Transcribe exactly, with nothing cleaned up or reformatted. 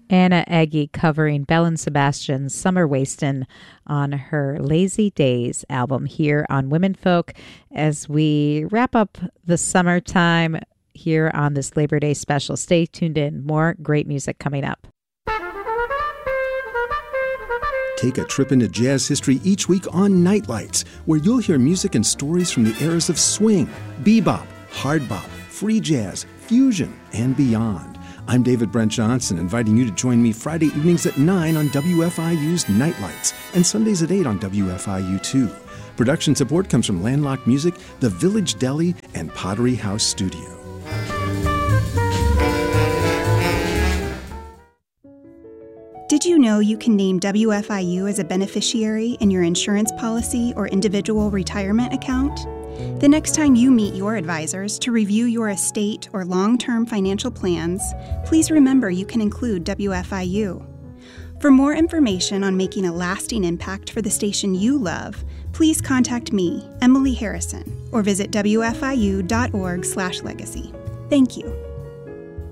Anna Eggy covering Belle and Sebastian's Summer Wastin' on her Lazy Days album here on Womenfolk as we wrap up the summertime here on this Labor Day special. Stay tuned in. More great music coming up. Take a trip into jazz history each week on Nightlights, where you'll hear music and stories from the eras of swing, bebop, hard bop, free jazz, fusion, and beyond. I'm David Brent Johnson, inviting you to join me Friday evenings at nine on W F I U's Nightlights and Sundays at eight on W F I U two. Production support comes from Landlocked Music, The Village Deli, and Pottery House Studio. Did you know you can name W F I U as a beneficiary in your insurance policy or individual retirement account? The next time you meet your advisors to review your estate or long-term financial plans, please remember you can include W F I U. For more information on making a lasting impact for the station you love, please contact me, Emily Harrison, or visit W F I U dot org slash legacy. Thank you.